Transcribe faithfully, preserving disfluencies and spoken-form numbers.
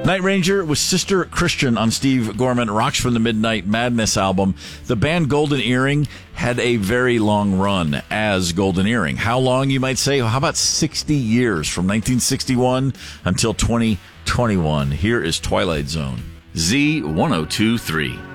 Night Ranger was Sister Christian on Steve Gorman, Rocks from the Midnight Madness album. The band Golden Earring had a very long run as Golden Earring. How long, you might say? How about sixty years, from nineteen sixty-one until twenty twenty-one? Here is Twilight Zone, Z ten twenty-three.